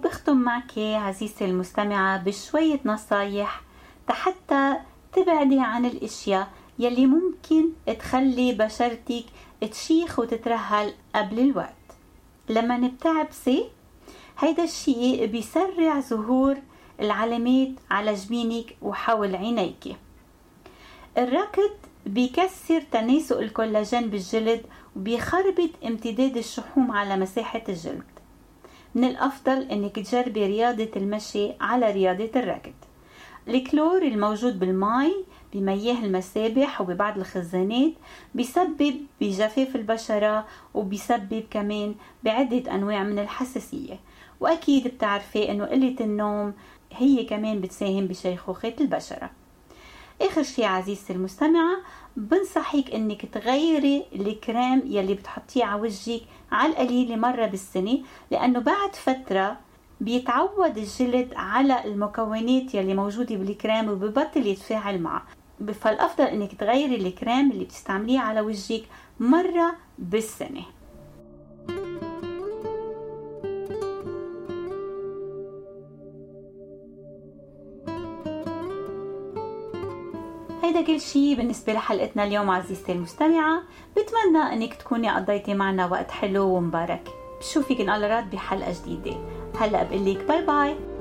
بختم معك عزيزتي المستمعة بشوية نصايح حتى تبعدي عن الاشياء يلي ممكن تخلي بشرتك تشيخ وتترهل قبل الوقت. لما نبتعبسي هيدا الشيء بيسرع ظهور العلامات على جبينك وحول عينيك. الركض بيكسر تناسق الكولاجين بالجلد وبيخربط امتداد الشحوم على مساحة الجلد. من الأفضل أنك تجربي رياضة المشي على رياضة الركض. الكلور الموجود بالماء بمياه المسابح وببعض الخزانات بيسبب بجفاف البشرة وبيسبب كمان بعدة أنواع من الحساسية، وأكيد بتعرفي أنه قلة النوم هي كمان بتساهم بشيخوخة البشرة. آخر شيء عزيزتي المستمعة، بنصحك أنك تغيري الكريم يلي بتحطيه على وجهك على القليل مرة بالسنة، لأنه بعد فترة بيتعود الجلد على المكونات يلي موجودة بالكريم وببطل يتفاعل معه. فالأفضل أنك تغيري الكريم اللي بتستعمليه على وجهك مرة بالسنة. هيدا كل شيء بالنسبة لحلقتنا اليوم عزيزتي المستمعة. بتمنى أنك تكوني قضيتي معنا وقت حلو ومبارك. بشوفك إن الله راد بحلقة جديدة. هلأ بقلك باي باي.